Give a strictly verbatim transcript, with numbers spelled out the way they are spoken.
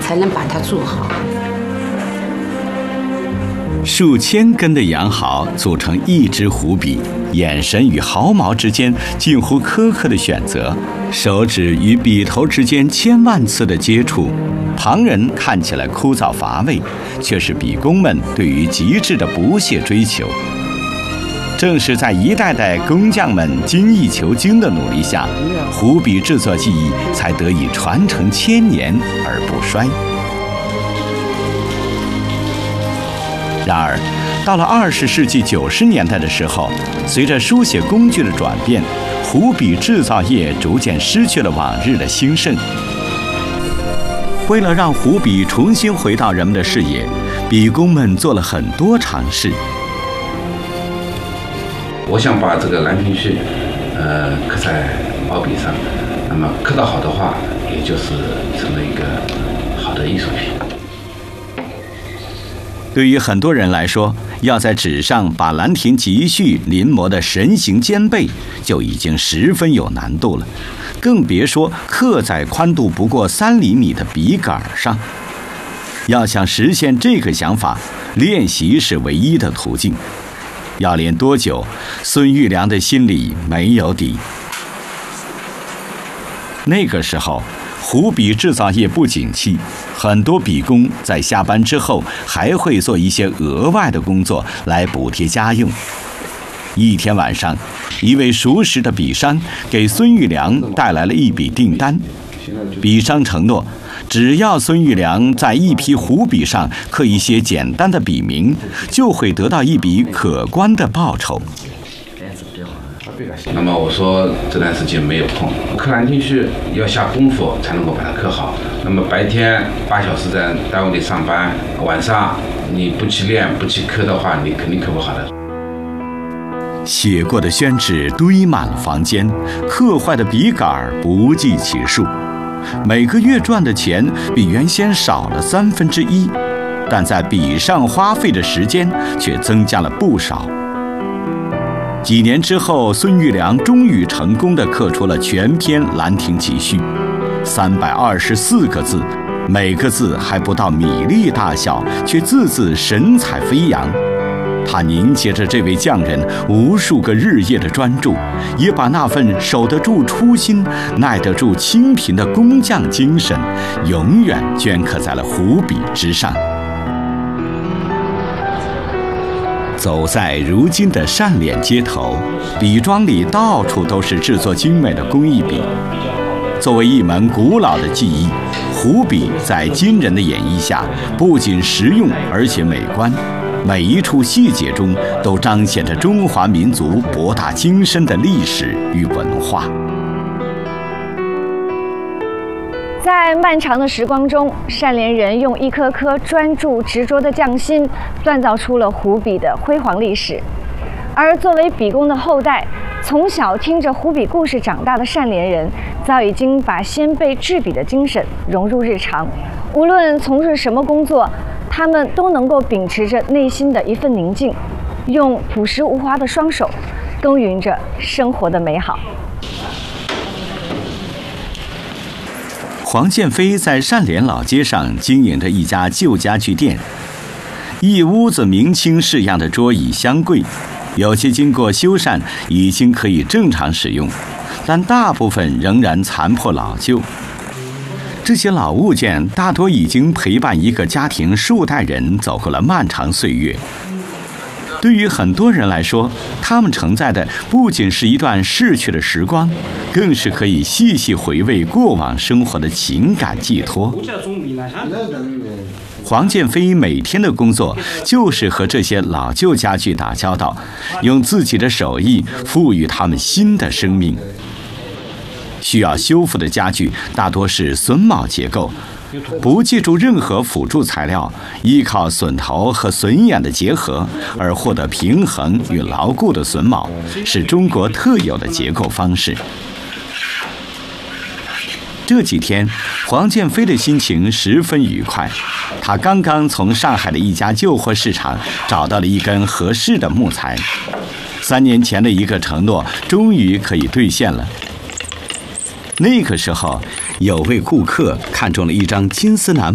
才能把它做好。 数千根的羊毫组成一支湖笔，眼神与毫毛之间近乎苛刻的选择，手指与笔头之间千万次的接触，旁人看起来枯燥乏味，却是笔工们对于极致的不懈追求。正是在一代代工匠们精益求精的努力下，湖笔制作技艺才得以传承千年而不衰。然而，到了二十世纪九十年代的时候，随着书写工具的转变，湖笔制造业逐渐失去了往日的兴盛。为了让湖笔重新回到人们的视野，笔工们做了很多尝试。 我想把这个《兰亭序》呃刻在毛笔上，那么刻得好的话，也就是成了一个好的艺术品。 对于很多人来说，要在纸上把《兰亭集序》临摹得神形兼备，就已经十分有难度了，更别说刻在宽度不过三厘米的笔杆上。要想实现这个想法，练习是唯一的途径。要练多久，孙玉良的心里没有底。那个时候，湖笔制造业不景气，很多笔工在下班之后还会做一些额外的工作来补贴家用。一天晚上，一位熟识的笔商给孙玉良带来了一笔订单，笔商承诺，只要孙玉良在一批湖笔上刻一些简单的笔名，就会得到一笔可观的报酬。 那么我说这段时间没有空，刻《兰亭序》要下功夫才能够把它刻好。那么白天八小时在单位里上班，晚上你不去练不去刻的话，你肯定刻不好的。 写过的宣纸堆满了房间，刻坏的笔杆不计其数，每个月赚的钱比原先少了三分之一，但在笔上花费的时间却增加了不少。几年之后，孙玉良终于成功地刻出了全篇《兰亭集序》，三百二十四个字，每个字还不到米粒大小，却字字神采飞扬。他凝结着这位匠人无数个日夜的专注，也把那份守得住初心、耐得住清贫的工匠精神，永远镌刻在了湖笔之上。走在如今的单脸街头，笔庄里到处都是制作精美的工艺笔。作为一门古老的技艺，湖笔在今人的演绎下，不仅实用而且美观，每一处细节中都彰显着中华民族博大精深的历史与文化。 在漫长的时光中，单连人用一颗颗专注执着的匠心，锻造出了湖笔的辉煌历史。而作为笔工的后代，从小听着湖笔故事长大的单连人，早已经把先辈制笔的精神融入日常。无论从事什么工作，他们都能够秉持着内心的一份宁静，用朴实无华的双手，耕耘着生活的美好。 黄建飞在单连老街上经营着一家旧家具店，一屋子明清式样的桌椅箱柜，有些经过修缮已经可以正常使用，但大部分仍然残破老旧。这些老物件大多已经陪伴一个家庭数代人走过了漫长岁月。对于很多人来说，他们承载的不仅是一段逝去的时光，更是可以细细回味过往生活的情感寄托。黄建飞每天的工作就是和这些老旧家具打交道，用自己的手艺赋予它们新的生命。需要修复的家具大多是榫卯结构，不借助任何辅助材料，依靠榫头和榫眼的结合而获得平衡与牢固的榫卯，是中国特有的结构方式。这几天，黄建飞的心情十分愉快。他刚刚从上海的一家旧货市场找到了一根合适的木材，三年前的一个承诺终于可以兑现了。那个时候，有位顾客看中了一张金丝楠